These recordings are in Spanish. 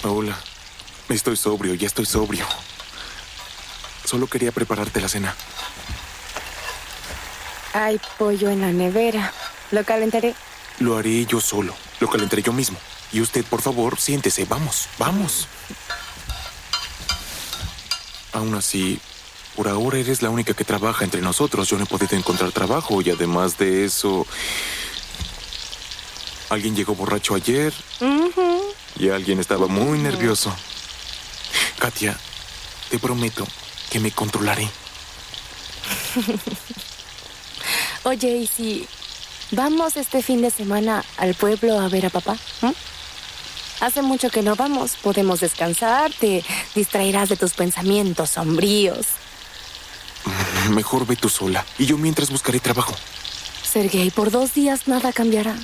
Hola. Estoy sobrio, ya estoy sobrio. Solo quería prepararte la cena. Hay pollo en la nevera. Lo calentaré. Lo haré yo solo. Lo calentaré yo mismo. Y usted, por favor, siéntese. Vamos, vamos. Aún así, por ahora eres la única que trabaja entre nosotros. Yo no he podido encontrar trabajo y además de eso... Alguien llegó borracho ayer y alguien estaba muy nervioso. Katia, te prometo que me controlaré. Oye, ¿y si vamos este fin de semana al pueblo a ver a papá? Hace mucho que no vamos. Podemos descansar, te distraerás de tus pensamientos sombríos. Mejor ve tú sola y yo mientras buscaré trabajo. Sergei, por 2 días nada cambiará.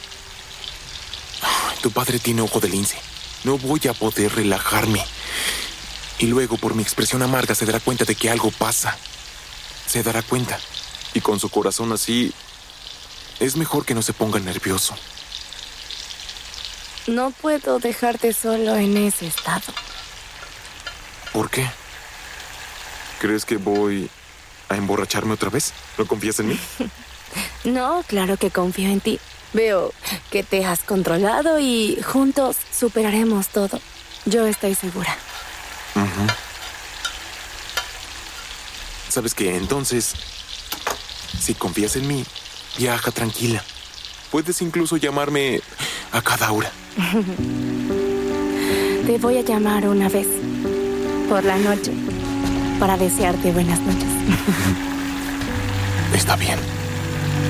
Tu padre tiene ojo de lince. No voy a poder relajarme. Y luego, por mi expresión amarga, se dará cuenta de que algo pasa. Se dará cuenta. Y con su corazón así, es mejor que no se ponga nervioso. No puedo dejarte solo en ese estado. ¿Por qué? ¿Crees que voy a emborracharme otra vez? ¿No confías en mí? No, claro que confío en ti. Veo que te has controlado y juntos superaremos todo. Yo estoy segura. ¿Sabes qué? Entonces, si confías en mí, viaja tranquila. Puedes incluso llamarme a cada hora. Te voy a llamar una vez por la noche para desearte buenas noches. Está bien.